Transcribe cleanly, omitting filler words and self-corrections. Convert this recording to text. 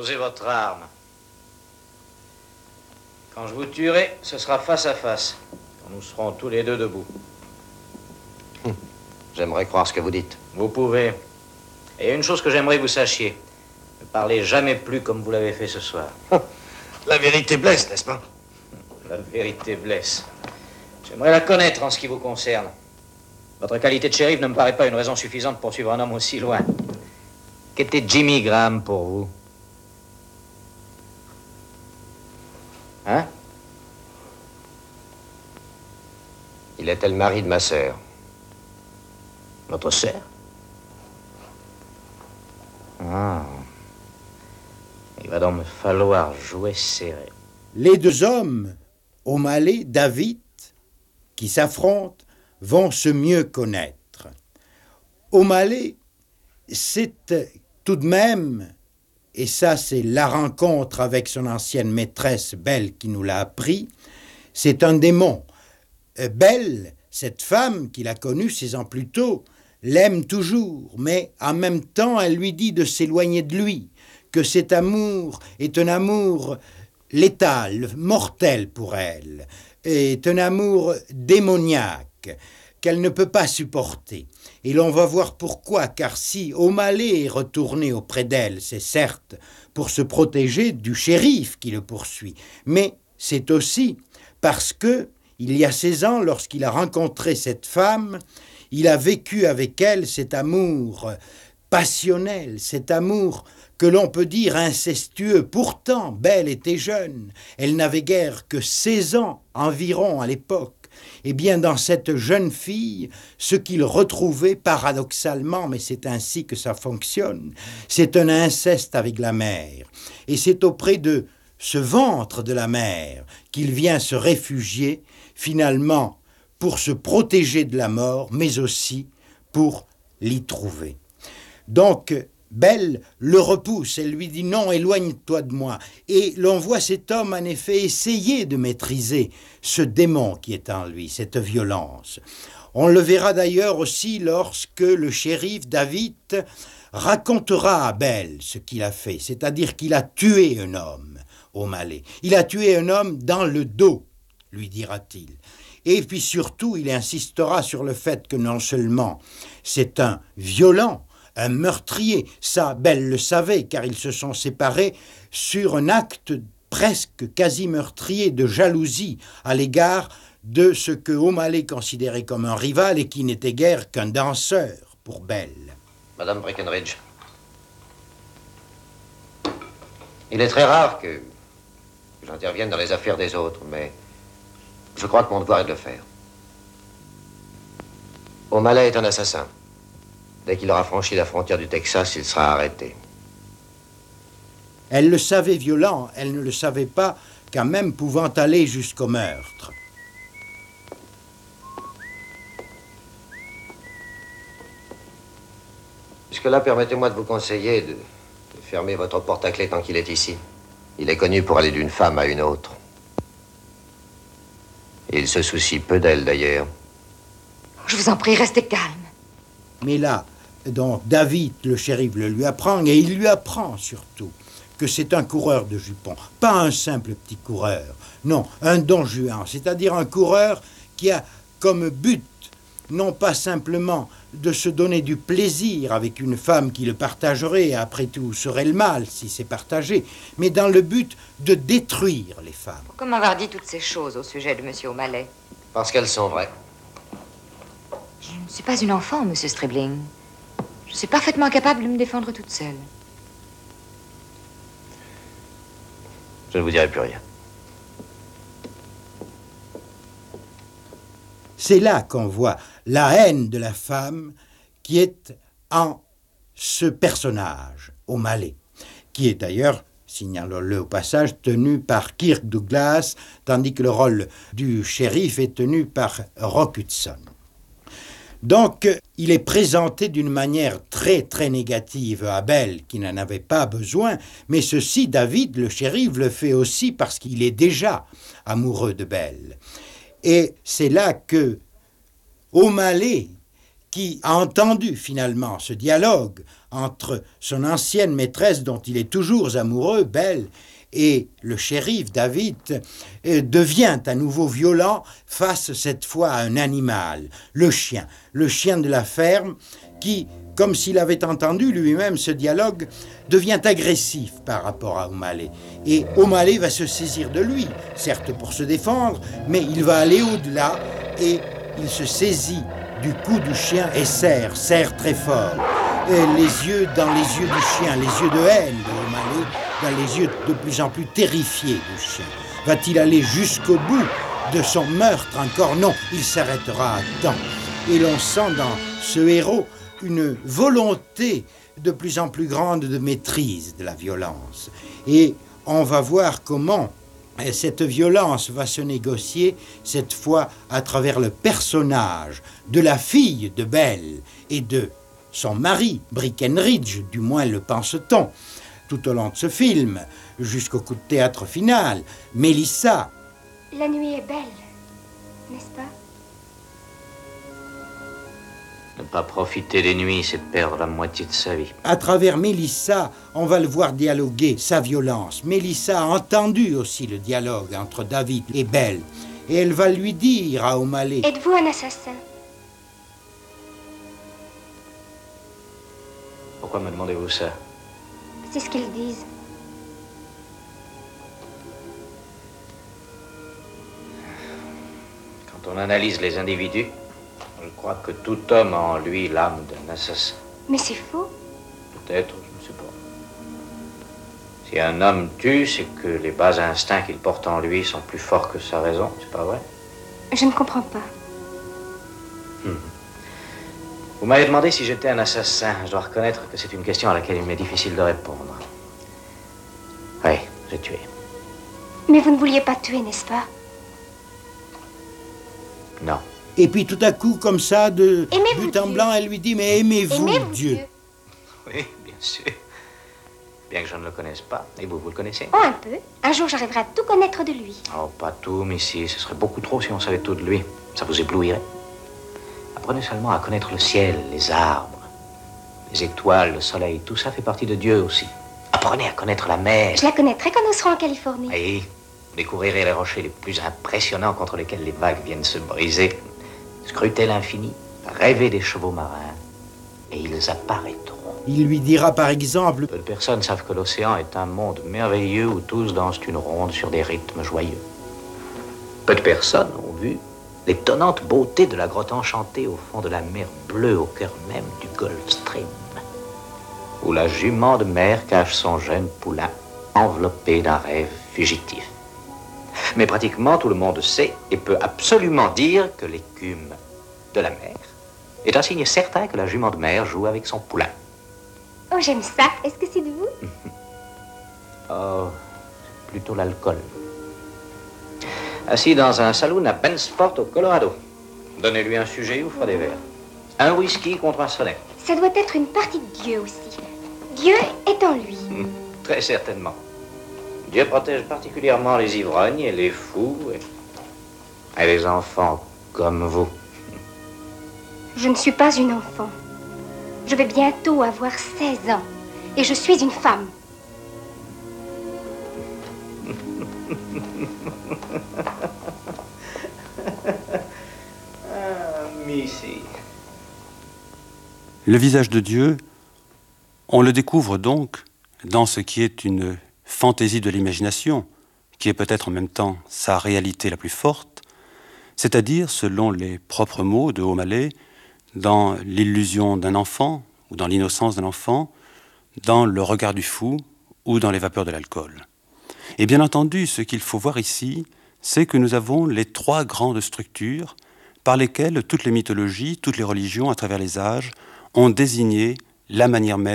Posez votre arme. Quand je vous tuerai, ce sera face à face, quand nous serons tous les deux debout. J'aimerais croire ce que vous dites. Vous pouvez. Et une chose que j'aimerais que vous sachiez, ne parlez jamais plus comme vous l'avez fait ce soir. La vérité blesse, n'est-ce pas? La vérité blesse. J'aimerais la connaître en ce qui vous concerne. Votre qualité de shérif ne me paraît pas une raison suffisante pour suivre un homme aussi loin. Qu'était Jimmy Graham pour vous? Hein? Il était le mari de ma sœur. Votre sœur? Ah. Il va donc me falloir jouer serré. Les deux hommes, O'Malley, David, qui s'affrontent, vont se mieux connaître. O'Malley, c'est tout de même, et ça c'est la rencontre avec son ancienne maîtresse Belle qui nous l'a appris, c'est un démon. Belle, cette femme qu'il a connue 6 ans plus tôt, l'aime toujours, mais en même temps elle lui dit de s'éloigner de lui, que cet amour est un amour létal, mortel pour elle, est un amour démoniaque qu'elle ne peut pas supporter. Et l'on va voir pourquoi, car si O'Malley est retourné auprès d'elle, c'est certes pour se protéger du shérif qui le poursuit, mais c'est aussi parce que, il y a 16 ans, lorsqu'il a rencontré cette femme, il a vécu avec elle cet amour passionnel, cet amour que l'on peut dire incestueux. Pourtant, Belle était jeune, elle n'avait guère que 16 ans environ à l'époque. Eh bien, dans cette jeune fille, ce qu'il retrouvait paradoxalement, mais c'est ainsi que ça fonctionne, c'est un inceste avec la mère. Et c'est auprès de ce ventre de la mère qu'il vient se réfugier, finalement, pour se protéger de la mort, mais aussi pour l'y trouver. Donc, Belle le repousse, elle lui dit « Non, éloigne-toi de moi ». Et l'on voit cet homme en effet essayer de maîtriser ce démon qui est en lui, cette violence. On le verra d'ailleurs aussi lorsque le shérif David racontera à Belle ce qu'il a fait, c'est-à-dire qu'il a tué un homme, O'Malley. Il a tué un homme dans le dos, lui dira-t-il. Et puis surtout, il insistera sur le fait que non seulement c'est un violent, un meurtrier, ça, Belle le savait, car ils se sont séparés sur un acte presque quasi meurtrier de jalousie à l'égard de ce que O'Malley considérait comme un rival et qui n'était guère qu'un danseur pour Belle. Madame Breckenridge, il est très rare que j'intervienne dans les affaires des autres, mais je crois que mon devoir est de le faire. O'Malley est un assassin. Dès qu'il aura franchi la frontière du Texas, il sera arrêté. Elle le savait violent, elle ne le savait pas quand même pouvant aller jusqu'au meurtre. Jusque-là, permettez-moi de vous conseiller de fermer votre porte à clé tant qu'il est ici. Il est connu pour aller d'une femme à une autre. Et il se soucie peu d'elle, d'ailleurs. Je vous en prie, restez calme. Mais là, donc, David, le shérif, le lui apprend, et il lui apprend surtout que c'est un coureur de jupons, pas un simple petit coureur, non, un Don Juan, c'est-à-dire un coureur qui a comme but, non pas simplement de se donner du plaisir avec une femme qui le partagerait, et après tout serait le mal si c'est partagé, mais dans le but de détruire les femmes. Comment avoir dit toutes ces choses au sujet de M. O'Malley? Parce qu'elles sont vraies. Je ne suis pas une enfant, M. Stribling. Je suis parfaitement capable de me défendre toute seule. Je ne vous dirai plus rien. C'est là qu'on voit la haine de la femme qui est en ce personnage, O'Malley, qui est d'ailleurs, signalons-le au passage, tenu par Kirk Douglas, tandis que le rôle du shérif est tenu par Rock Hudson. Donc, il est présenté d'une manière très, très négative à Belle, qui n'en avait pas besoin, mais ceci, David, le shérif, le fait aussi parce qu'il est déjà amoureux de Belle. Et c'est là que O'Malley, qui a entendu finalement ce dialogue entre son ancienne maîtresse dont il est toujours amoureux, Belle, et le shérif David, devient à nouveau violent face cette fois à un animal, le chien de la ferme, qui, comme s'il avait entendu lui-même ce dialogue, devient agressif par rapport à O'Malley. Et O'Malley va se saisir de lui, certes pour se défendre, mais il va aller au-delà et il se saisit du cou du chien et serre très fort. Et les yeux dans les yeux du chien, les yeux de haine de O'Malley, dans les yeux de plus en plus terrifiés du chien. Va-t-il aller jusqu'au bout de son meurtre encore? Non, il s'arrêtera à temps. Et l'on sent dans ce héros une volonté de plus en plus grande de maîtrise de la violence. Et on va voir comment cette violence va se négocier, cette fois à travers le personnage de la fille de Belle et de son mari, Breckinridge, du moins le pense-t-on, tout au long de ce film, jusqu'au coup de théâtre final, Mélissa. La nuit est belle, n'est-ce pas? Ne pas profiter des nuits, c'est perdre la moitié de sa vie. À travers Mélissa, on va le voir dialoguer sa violence. Mélissa a entendu aussi le dialogue entre David et Belle. Et elle va lui dire à O'Malley: Êtes-vous un assassin? Pourquoi me demandez-vous ça? C'est ce qu'ils disent. Quand on analyse les individus, je crois que tout homme a en lui l'âme d'un assassin. Mais c'est faux. Peut-être, je ne sais pas. Si un homme tue, c'est que les bas instincts qu'il porte en lui sont plus forts que sa raison, c'est pas vrai? Je ne comprends pas. Vous m'avez demandé si j'étais un assassin. Je dois reconnaître que c'est une question à laquelle il m'est difficile de répondre. Oui, j'ai tué. Mais vous ne vouliez pas tuer, n'est-ce pas? Non. Et puis tout à coup, comme ça, de Aimez-vous but en Dieu? blanc, elle lui dit: mais aimez-vous Dieu? Oui, bien sûr. Bien que je ne le connaisse pas. Et vous le connaissez? Oh, un peu. Un jour, j'arriverai à tout connaître de lui. Oh, pas tout, Missy. Ce serait beaucoup trop si on savait tout de lui. Ça vous éblouirait. Apprenez seulement à connaître le ciel, les arbres, les étoiles, le soleil. Tout ça fait partie de Dieu aussi. Apprenez à connaître la mer. Je la connaîtrai quand nous serons en Californie. Et vous découvrirez les rochers les plus impressionnants contre lesquels les vagues viennent se briser. Scrutez l'infini, rêvez des chevaux marins, et ils apparaîtront. Il lui dira par exemple: Peu de personnes savent que l'océan est un monde merveilleux où tous dansent une ronde sur des rythmes joyeux. Peu de personnes ont vu l'étonnante beauté de la grotte enchantée au fond de la mer bleue au cœur même du Gulf Stream, où la jument de mer cache son jeune poulain enveloppé d'un rêve fugitif. Mais pratiquement tout le monde sait et peut absolument dire que l'écume de la mer est un signe certain que la jument de mer joue avec son poulain. Oh, j'aime ça. Est-ce que c'est de vous? Oh, c'est plutôt l'alcool. Assis dans un saloon à Bensport au Colorado. Donnez-lui un sujet, il vous fera des verres. Un whisky contre un sonnet. Ça doit être une partie de Dieu aussi. Dieu est en lui. Très certainement. Dieu protège particulièrement les ivrognes et les fous et les enfants comme vous. Je ne suis pas une enfant. Je vais bientôt avoir 16 ans. Et je suis une femme. Missy. Le visage de Dieu, on le découvre donc dans ce qui est une fantaisie de l'imagination, qui est peut-être en même temps sa réalité la plus forte, c'est-à-dire, selon les propres mots de O'Malley, dans l'illusion d'un enfant, ou dans l'innocence d'un enfant, dans le regard du fou, ou dans les vapeurs de l'alcool. Et bien entendu, ce qu'il faut voir ici, c'est que nous avons les trois grandes structures par lesquelles toutes les mythologies, toutes les religions, à travers les âges, ont désigné la manière même